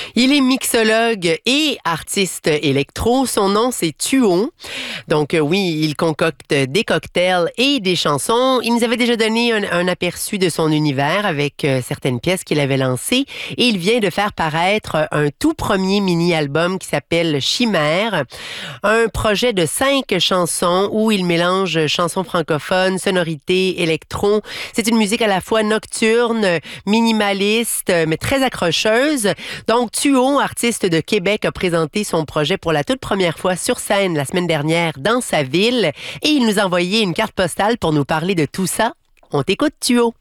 Il est mixologue et artiste électro. Son nom, c'est Tuo. Donc oui, il concocte des cocktails et des chansons. Il nous avait déjà donné un aperçu de son univers avec certaines pièces qu'il avait lancées. Et il vient de faire paraître un tout premier mini-album qui s'appelle Chimère. Un projet de 5 chansons où il mélange chansons francophones, sonorités, électro. C'est une musique à la fois nocturne, minimaliste, mais très accrocheuse. Donc, Tuo, artiste de Québec, a présenté son projet pour la toute première fois sur scène la semaine dernière dans sa ville et il nous a envoyé une carte postale pour nous parler de tout ça. On t'écoute, Tuo.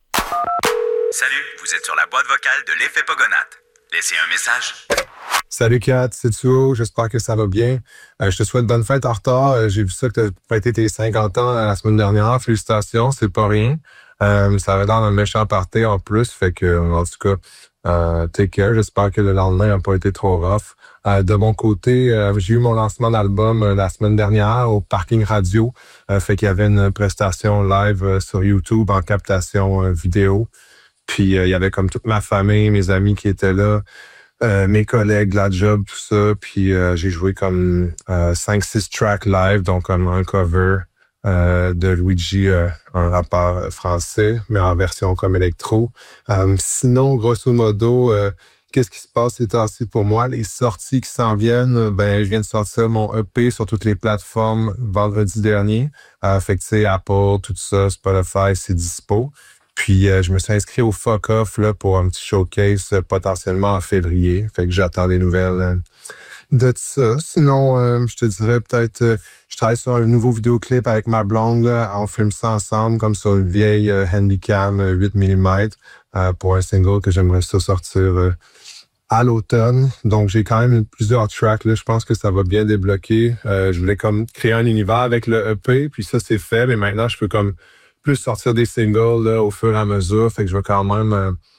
Salut, vous êtes sur la boîte vocale de l'Effet Pogonat. Laissez un message. Salut Kat, c'est Tuo, j'espère que ça va bien. Je te souhaite bonne fête en retard. J'ai vu ça que tu as fêté tes 50 ans la semaine dernière. Félicitations, c'est pas rien. Ça avait l'air d'un méchant party en plus, fait que en tout cas, take care. J'espère que le lendemain n'a pas été trop rough. De mon côté, j'ai eu mon lancement d'album la semaine dernière au Parking Radio. Fait qu'il y avait une prestation live sur YouTube en captation vidéo. Puis il y avait comme toute ma famille, mes amis qui étaient là, mes collègues, la job, tout ça. Puis j'ai joué comme 5-6 tracks live, donc comme un cover de Luigi, un rappeur français, mais en version comme électro. Sinon, grosso modo, qu'est-ce qui se passe ces temps-ci pour moi? Les sorties qui s'en viennent, je viens de sortir mon EP sur toutes les plateformes vendredi dernier. Fait que tu sais, Apple, tout ça, Spotify, c'est dispo. Puis je me suis inscrit au Fuck Off là, pour un petit showcase potentiellement en février. Fait que j'attends des nouvelles de ça. Sinon, je te dirais peut-être, je travaille sur un nouveau vidéoclip avec ma blonde. Là, on filme ça ensemble comme sur une vieille Handycam 8 mm pour un single que j'aimerais ça sortir à l'automne. Donc, j'ai quand même plusieurs tracks. Là. Je pense que ça va bien débloquer. Je voulais comme créer un univers avec le EP, puis ça, c'est fait. Mais maintenant, je peux comme plus sortir des singles là, au fur et à mesure. Fait que je vais quand même